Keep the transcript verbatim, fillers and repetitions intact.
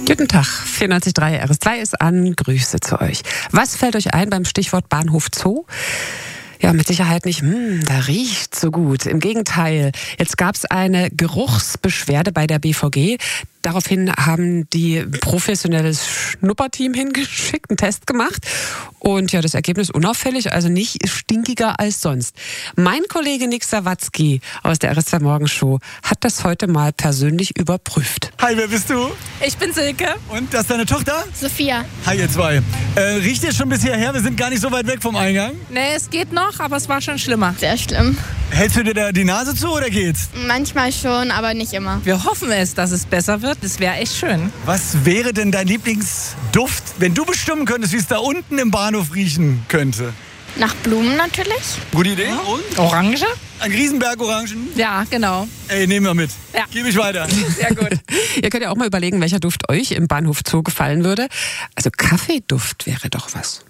Guten Tag, vierundneunzig Komma drei R S zwei ist an. Grüße zu euch. Was fällt euch ein beim Stichwort Bahnhof Zoo? Ja, mit Sicherheit nicht, hm, da riecht so gut. Im Gegenteil, jetzt gab es eine Geruchsbeschwerde bei der B V G. Daraufhin haben die professionelles Schnupperteam hingeschickt, einen Test gemacht. Und ja, das Ergebnis unauffällig, also nicht stinkiger als sonst. Mein Kollege Nick Sawatzki aus der R S zwei Morgenshow hat das heute mal persönlich überprüft. Hi, wer bist du? Ich bin Silke. Und das ist deine Tochter? Sophia. Hi, ihr zwei. Äh, riecht ihr schon bis hierher? Wir sind gar nicht so weit weg vom Eingang. Nee, es geht noch, aber es war schon schlimmer. Sehr schlimm. Hältst du dir da die Nase zu oder geht's? Manchmal schon, aber nicht immer. Wir hoffen es, dass es besser wird. Das wäre echt schön. Was wäre denn dein Lieblingsduft, wenn du bestimmen könntest, wie es da unten im Bahnhof riechen könnte? Nach Blumen natürlich. Gute Idee. Und? Orange? Ein Riesenberg Orangen? Ja, genau. Ey, nehmen wir mit. Ja. Gebe ich weiter. Sehr gut. Ihr könnt ja auch mal überlegen, welcher Duft euch im Bahnhof Zoo gefallen würde. Also Kaffeeduft wäre doch was.